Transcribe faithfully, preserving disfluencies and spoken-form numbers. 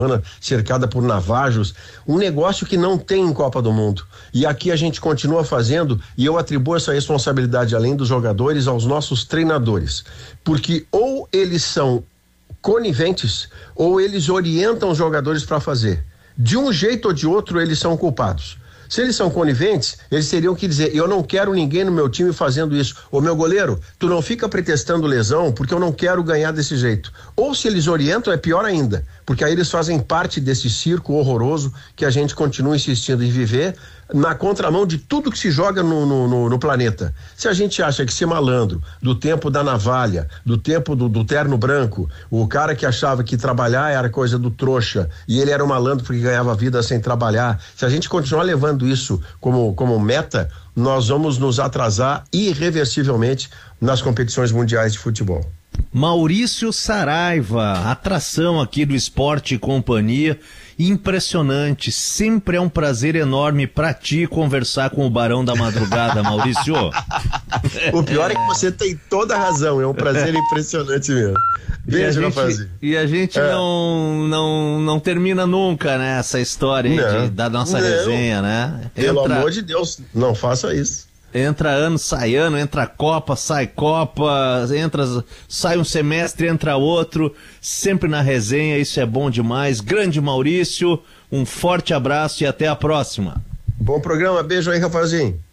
cercada por navajos, um negócio que não tem em Copa do Mundo. E aqui a gente continua fazendo, e eu atribuo essa responsabilidade, além dos jogadores, aos nossos treinadores. Porque ou eles são coniventes, ou eles orientam os jogadores para fazer. De um jeito ou de outro, eles são culpados. Se eles são coniventes, eles teriam que dizer: eu não quero ninguém no meu time fazendo isso. Ô meu goleiro, tu não fica pretextando lesão porque eu não quero ganhar desse jeito. Ou se eles orientam, é pior ainda, porque aí eles fazem parte desse circo horroroso que a gente continua insistindo em viver na contramão de tudo que se joga no, no, no, no planeta. Se a gente acha que ser malandro, do tempo da navalha, do tempo do, do terno branco, o cara que achava que trabalhar era coisa do trouxa e ele era um malandro porque ganhava vida sem trabalhar, se a gente continuar levando isso como, como meta, nós vamos nos atrasar irreversivelmente nas competições mundiais de futebol. Maurício Saraiva, atração aqui do Esporte e Companhia, impressionante, sempre é um prazer enorme pra ti conversar com o Barão da Madrugada, Maurício. O pior é que você tem toda a razão, é um prazer impressionante mesmo. Beijo, Rafazinho. E a gente é. não, não, não termina nunca, né, essa história aí de, da nossa não. resenha, né? Pelo Entra... amor de Deus, não faça isso. Entra ano, sai ano, entra Copa, sai Copa, entra, sai um semestre, entra outro, sempre na resenha, isso é bom demais. Grande Maurício, um forte abraço e até a próxima. Bom programa, beijo aí, Rafazinho.